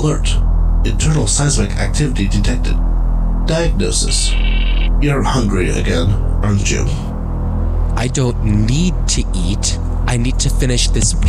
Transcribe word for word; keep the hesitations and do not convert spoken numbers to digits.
Alert. Internal seismic activity detected. Diagnosis. You're hungry again, aren't you? I don't need to eat. I need to finish this